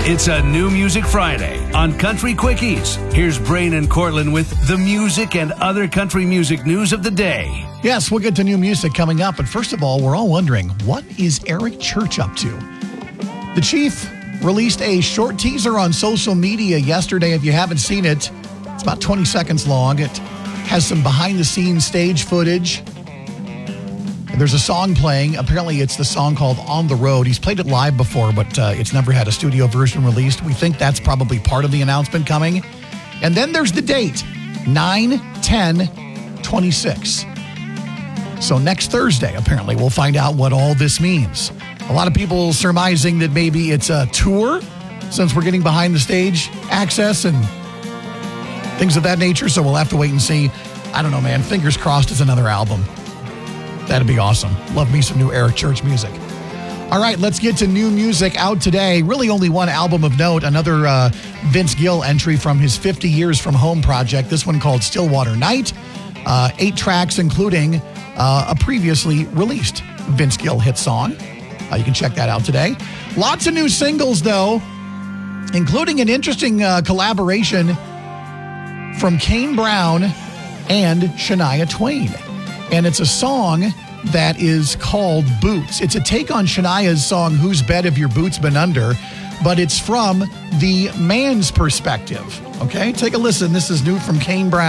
It's a New Music Friday on Country Quickies. Here's Brain and Cortland with the music and other country music news of the day. Yes, we'll get to new music coming up, but first of all, we're all wondering, what is Eric Church up to? The Chief released a short teaser on social media yesterday. If you haven't seen it, it's about 20 seconds long. It has some behind-the-scenes stage footage. There's a song playing. Apparently, it's the song called On the Road. He's played it live before, but it's never had a studio version released. We think that's probably part of the announcement coming. And then there's the date, 9/10/26. So next Thursday, apparently, we'll find out what all this means. A lot of people surmising that maybe it's a tour, since we're getting behind the stage access and things of that nature. So we'll have to wait and see. I don't know, man. Fingers crossed it's another album. That'd be awesome. Love me some new Eric Church music. All right, let's get to new music out today. Really only one album of note, another Vince Gill entry from his 50 Years From Home project, this one called Stillwater Night. 8 tracks, including a previously released Vince Gill hit song. You can check that out today. Lots of new singles, though, including an interesting collaboration from Kane Brown and Shania Twain. And it's a song that is called Boots. It's a take on Shania's song, Whose Bed Have Your Boots Been Under? But it's from the man's perspective. Okay, take a listen. This is new from Kane Brown.